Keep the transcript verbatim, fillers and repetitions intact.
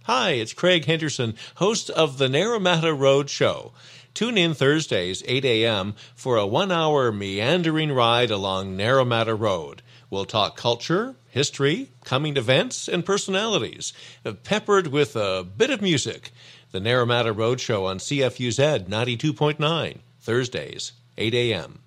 Hi, it's Craig Henderson, host of the Naramata Road Show. Tune in Thursdays, eight a.m., for a one-hour meandering ride along Naramata Road. We'll talk culture, history, coming events, and personalities, peppered with a bit of music. The Naramata Road Show on C F U Z ninety-two point nine, Thursdays, eight a.m.